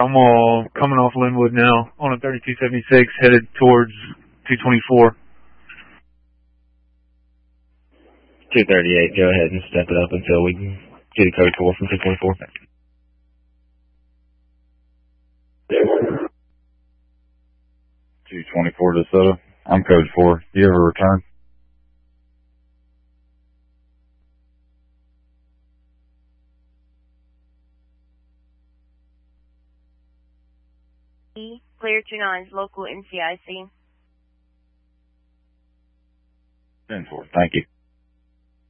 I'm coming off Linwood now on a 3276 headed towards 224. 238, go ahead and step it up until we can get a code 4 from 224. 224 DeSoto. I'm code 4. Do you have a return? Clear 29's local NCIC. 10-4. Thank you.